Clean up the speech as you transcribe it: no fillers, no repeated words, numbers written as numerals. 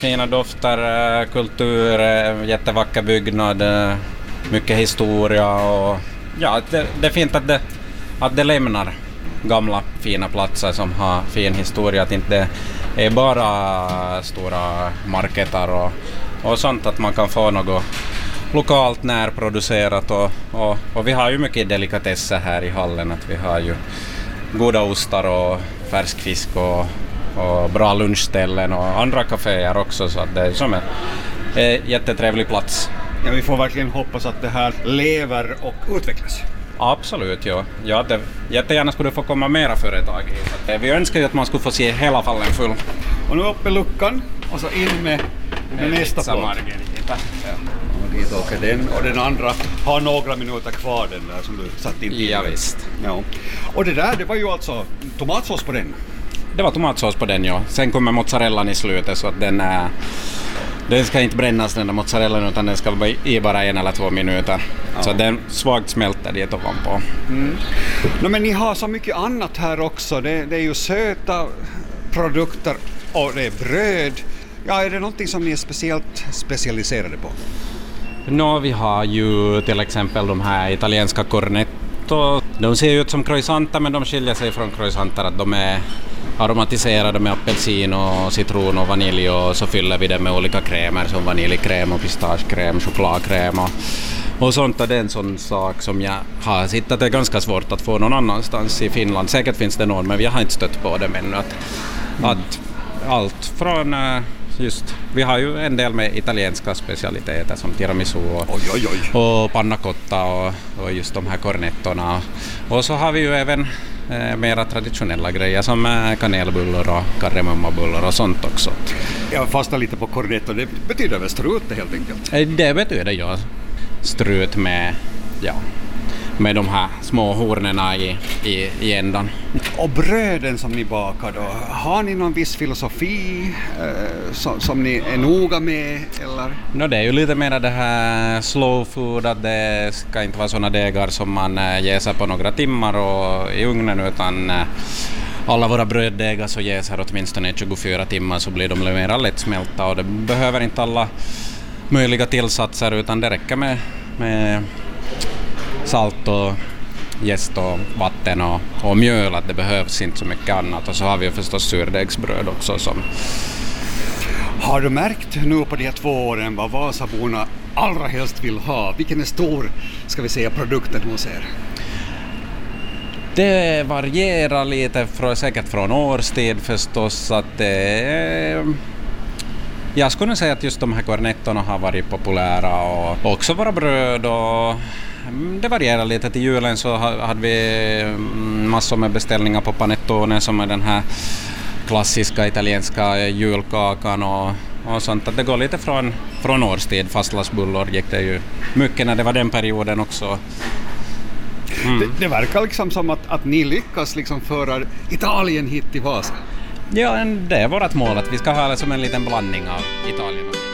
Fina dofter, kultur, jättevacker byggnad, mycket historia och ja, det är fint att det lämnar gamla fina platser som har fin historia, att inte är bara stora marketar och sånt, att man kan få något lokalt närproducerat och vi har ju mycket delikatesser här i hallen, att vi har ju goda ostar och färsk fisk och bra lunchställen och andra kaféer också, så att det är som en jättetrevlig plats. Ja, vi får verkligen hoppas att det här lever och utvecklas. Absolut, ja. Jättegärna skulle få komma mera företag i. Vi önskar ju att man skulle få se hela fallen full. Och nu uppe luckan och så in med nästa plåt. Margarita. Ja. Och dit åker den och den andra har några minuter kvar, den där som du satt in tidigare. Ja, visst. Ja. Och det var ju alltså tomatsås på den. Det var tomatsås på den, ja. Sen kommer mozzarellan i slutet, så att den ska inte brännas, den där mozzarellan, utan den ska vara i bara 1 eller 2 minuter. Ja. Så den svagt smälter dit ovanpå. No, men ni har så mycket annat här också. Det är ju söta produkter och det är bröd. Ja, är det någonting som ni är speciellt specialiserade på? Vi har ju till exempel de här italienska cornetto. De ser ut som croissanter, men de skiljer sig från croissanter att de är aromatiserade med apelsin och citron och vanilj, och så fyller vi det med olika krämer som vaniljkräm och pistagekräm, chokladkräm och sånt. Och det är en sån sak som jag har sett att det är ganska svårt att få någon annanstans i Finland. Säkert finns det någon, men vi har inte stött på det ännu. Att allt från vi har ju en del med italienska specialiteter som tiramisu och panna cotta och just de här cornettorna. Och så har vi ju även mera traditionella grejer som kanelbullar och kardemummabullar och sånt också. Jag fastnar lite på cornetto, det betyder väl strut helt enkelt? Det betyder ja strut med de här små hornerna i ändan. Och bröden som ni bakar då, har ni någon viss filosofi som ni är noga med, eller? Det är ju lite mer det här slow food, att det ska inte vara såna degar som man jäser på några timmar och i ugnen, utan alla våra bröddegar så jäser åtminstone 24 timmar, så blir de mer lättsmälta, och det behöver inte alla möjliga tillsatser, utan det räcker med salt och jäst och vatten och mjöl, att det behövs inte så mycket annat. Och så har vi ju förstås surdegsbröd också som... Har du märkt nu på de här 2 åren vad Vasaborna allra helst vill ha? Vilken är stor, ska vi säga, produkten hos er? Det varierar lite, säkert från årstid förstås, att jag skulle säga att just de här cornettorna har varit populära, och också våra bröd, och det varierar lite. Till julen så hade vi massor med beställningar på panettone, som är den här klassiska italienska julkakan och sånt. Att det går lite från årstid. Fastlagsbullar gick det ju mycket när det var den perioden också. Det verkar liksom som att ni lyckas liksom föra Italien hit till Vasa. Ja, det är vårt mål, att vi ska ha det som en liten blandning av Italien och